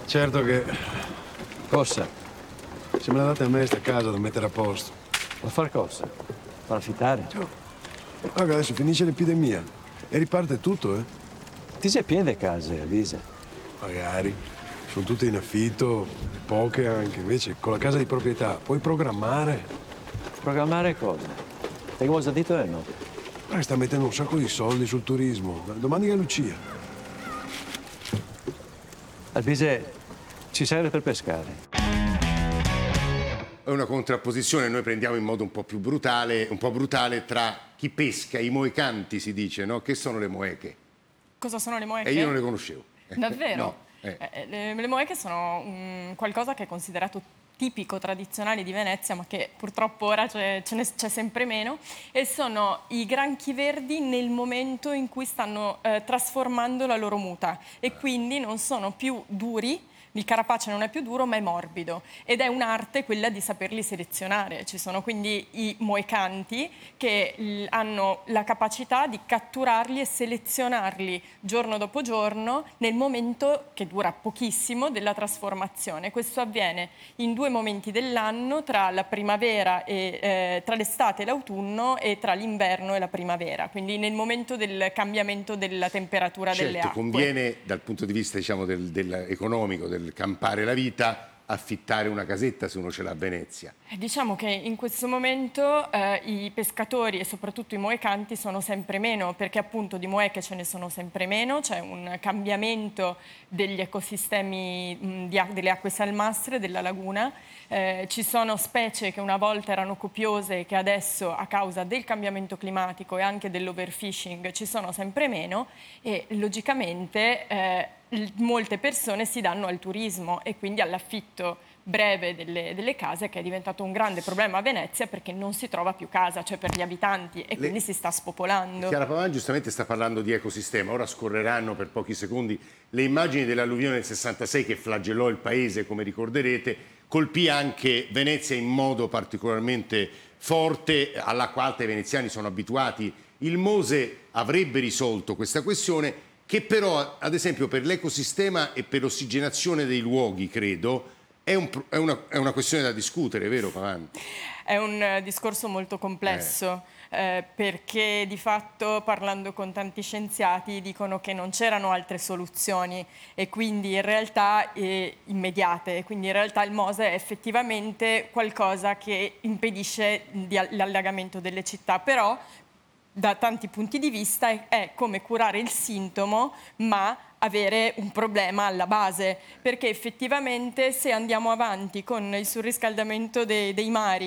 Certo che Cosa? se me la date a me sta casa da mettere a posto. Ma far cosa? Far affittare? Guarda, adesso finisce l'epidemia e riparte tutto, eh? Ti sei piene le case, Elisa? Magari. Sono tutte in affitto, poche anche. Invece con la casa di proprietà puoi programmare. Programmare cosa? Te cosa ha detto no? Guarda, sta mettendo un sacco di soldi sul turismo. Domani a Lucia. Albise ci serve per pescare. È una contrapposizione, noi prendiamo in modo un po' brutale tra chi pesca, i moecanti si dice, no? Che sono le moeche? Cosa sono le moeche? E io non le conoscevo. Davvero? No. Le moeche sono qualcosa che è considerato tipico, tradizionale di Venezia, ma che purtroppo ora c'è sempre meno, e sono i granchi verdi nel momento in cui stanno trasformando la loro muta e quindi non sono più duri. Il carapace non è più duro, ma è morbido, ed è un'arte quella di saperli selezionare. Ci sono quindi i moecanti che hanno la capacità di catturarli e selezionarli giorno dopo giorno nel momento, che dura pochissimo, della trasformazione. Questo avviene in 2 momenti dell'anno, tra la primavera e tra l'estate e l'autunno, e tra l'inverno e la primavera, quindi nel momento del cambiamento della temperatura delle acque. Conviene dal punto di vista, diciamo, economico, del campare la vita, affittare una casetta se uno ce l'ha a Venezia. Diciamo che in questo momento i pescatori e soprattutto i moecanti sono sempre meno, perché appunto di moeche ce ne sono sempre meno, c'è un cambiamento degli ecosistemi delle acque salmastre, della laguna, ci sono specie che una volta erano copiose e che adesso, a causa del cambiamento climatico e anche dell'overfishing, ci sono sempre meno, e logicamente molte persone si danno al turismo e quindi all'affitto breve delle case, che è diventato un grande problema a Venezia perché non si trova più casa, cioè per gli abitanti, e quindi si sta spopolando. Chiara Pavan giustamente sta parlando di ecosistema, ora scorreranno per pochi secondi le immagini dell'alluvione del 66 che flagellò il paese, come ricorderete, colpì anche Venezia in modo particolarmente forte, all'acqua alta i veneziani sono abituati. Il Mose avrebbe risolto questa questione, che però, ad esempio, per l'ecosistema e per l'ossigenazione dei luoghi, credo, è una questione da discutere, vero Pavan? È un discorso molto complesso, perché di fatto, parlando con tanti scienziati, dicono che non c'erano altre soluzioni e quindi in realtà immediate, quindi in realtà il Mose è effettivamente qualcosa che impedisce l'allagamento delle città, però da tanti punti di vista è come curare il sintomo, ma avere un problema alla base, perché effettivamente se andiamo avanti con il surriscaldamento dei mari